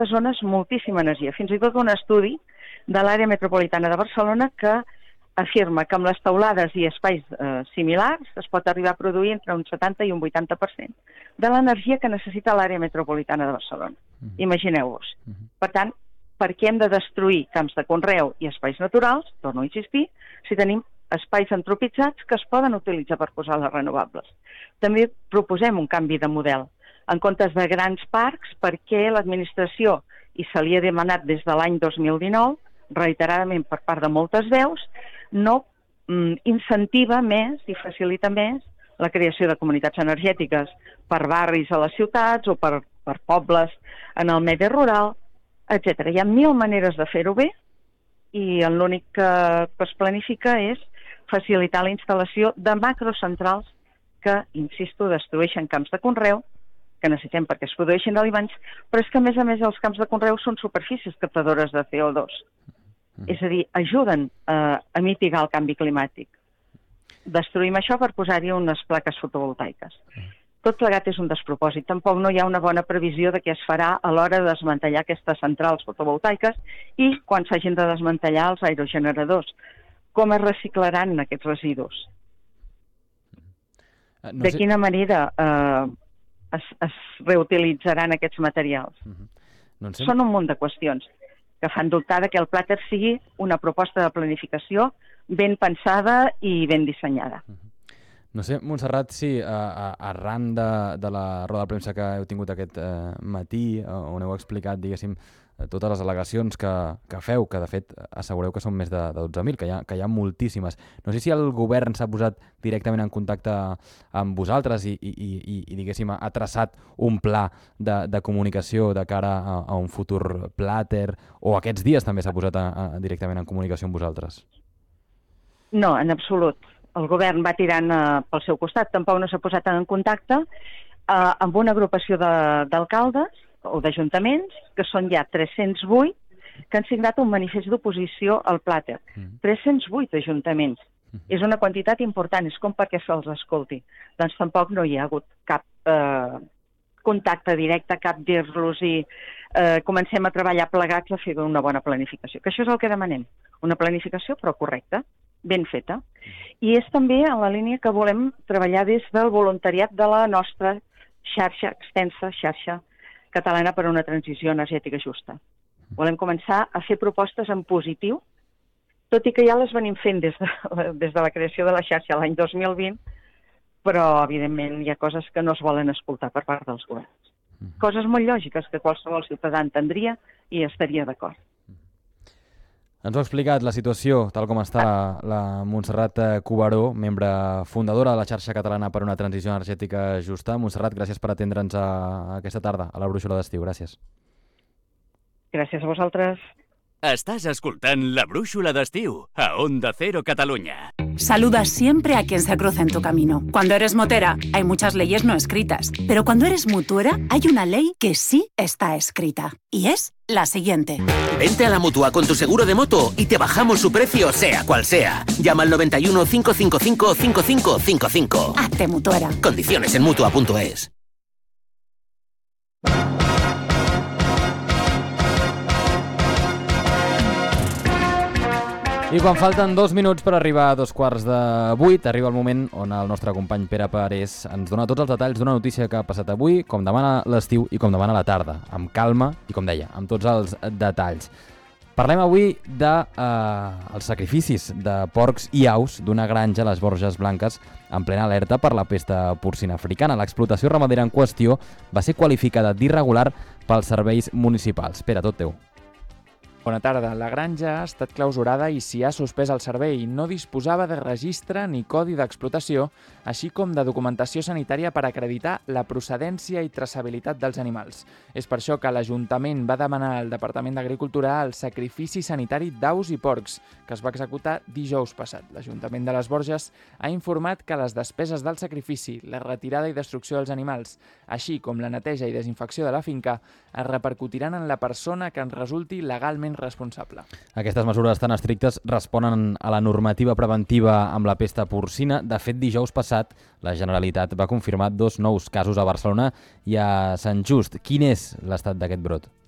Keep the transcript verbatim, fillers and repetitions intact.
zones moltíssima energia. Fins i tot un estudi de l'àrea metropolitana de Barcelona que afirma que amb les teulades i espais eh, similars es pot arribar a produir entre un setanta i un vuitanta per cent de l'energia que necessita l'àrea metropolitana de Barcelona. Uh-huh. Imagineu-vos. Uh-huh. Per tant, per què hem de destruir camps de conreu i espais naturals, torno a insistir, si tenim espais antropitzats que es poden utilitzar per posar les renovables? També proposem un canvi de model. En comptes de grans parcs, perquè l'administració, i se li ha demanat des de l'any dos mil dinou, reiteradament per part de moltes veus, no mm, incentiva més i facilita més la creació de comunitats energètiques per barris a les ciutats o per, per pobles en el medi rural, etcètera. Hi ha mil maneres de fer-ho bé i l'únic que, que es planifica és facilitar la instal·lació de macrocentrals que, insisto, destrueixen camps de conreu, que necessitem perquè es produeixin aliments, però és que, a més a més, els camps de conreu són superfícies captadores de C O dos. Mm. És a dir, ajuden eh, a mitigar el canvi climàtic. Destruïm això per posar-hi unes plaques fotovoltaiques. Mm. Tot plegat és un despropòsit. Tampoc no hi ha una bona previsió de què es farà a l'hora de desmantellar aquestes centrals fotovoltaiques i quan s'hagin de desmantellar els aerogeneradors. Com es reciclaran aquests residus? Uh, no de sé... quina manera eh, es, es reutilitzaran aquests materials? Uh-huh. no sé... Són un munt de qüestions que fan dubtar que el Plater sigui una proposta de planificació ben pensada i ben dissenyada. Uh-huh. No sé, Montserrat, si a, a, arran de, de la roda de premsa que heu tingut aquest eh, matí, on heu explicat, diguéssim, totes les al·legacions que, que feu, que de fet assegureu que són més de, de dotze mil, que, hi ha, que hi ha moltíssimes. No sé si el govern s'ha posat directament en contacte amb vosaltres i, i, i, i diguéssim, ha traçat un pla de, de comunicació de cara a, a un futur Plater, o aquests dies també s'ha posat a, a, directament en comunicació amb vosaltres? No, en absolut. El govern va tirant eh, pel seu costat, tampoc no s'ha posat en contacte eh, amb una agrupació d'alcaldes o d'ajuntaments, que són ja tres-cents vuit, que han signat un manifest d'oposició al Plater. Mm. tres-cents vuit ajuntaments. Mm. És una quantitat important, és com perquè se'ls escolti. Doncs tampoc no hi ha hagut cap eh, contacte directe, cap dir-los i eh, comencem a treballar plegats a fer una bona planificació. Que això és el que demanem, una planificació però correcta, ben feta. I és també en la línia que volem treballar des del voluntariat de la nostra xarxa, extensa xarxa catalana per a una transició energètica justa. Volem començar a fer propostes en positiu, tot i que ja les venim fent des de, des de la creació de la xarxa l'any dos mil vint, però, evidentment, hi ha coses que no es volen escoltar per part dels governs. Coses molt lògiques que qualsevol ciutadà entendria i estaria d'acord. Ens ho ha explicat la situació, tal com està la Montserrat Cuberó, membre fundadora de la xarxa catalana per una transició energètica justa. Montserrat, gràcies per atendre'ns a, a aquesta tarda, a la Brúixola d'Estiu. Gràcies. Gràcies a vosaltres. Estás escoltant La Brúixola d'Estiu a Onda Cero Cataluña. Saluda siempre a quien se cruza en tu camino. Cuando eres motera, hay muchas leyes no escritas. Pero cuando eres mutuera, hay una ley que sí está escrita. Y es la siguiente. Vente a la Mutua con tu seguro de moto y te bajamos su precio, sea cual sea. Llama al noventa y uno, cinco cinco cinco, cinco cinco cinco cinco. Hazte mutuera. Condiciones en mutua punto es. I quan falten dos minuts per arribar a dos quarts de vuit, arriba el moment on el nostre company Pere Parés ens dona tots els detalls d'una notícia que ha passat avui, com demana l'estiu i com demana la tarda, amb calma i, com deia, amb tots els detalls. Parlem avui dels de, uh, sacrificis de porcs i aus d'una granja a les Borges Blanques en plena alerta per la pesta porcina africana. L'explotació ramadera en qüestió va ser qualificada d'irregular pels serveis municipals. Pere, tot teu. Bona tarda. La granja ha estat clausurada i s'hi ha suspès el servei. No disposava de registre ni codi d'explotació, així com de documentació sanitària per acreditar la procedència i traçabilitat dels animals. És per això que l'Ajuntament va demanar al Departament d'Agricultura el sacrifici sanitari d'aus i porcs, que es va executar dijous passat. L'Ajuntament de les Borges ha informat que les despeses del sacrifici, la retirada i destrucció dels animals, així com la neteja i desinfecció de la finca, es repercutiran en la persona que en resulti legalment responsable. Aquestes mesures tan estrictes responen a la normativa preventiva amb la pesta porcina. De fet, dijous passat, la Generalitat va confirmar dos nous casos a Barcelona i a Sant Just. Quin és l'estat d'aquest brot?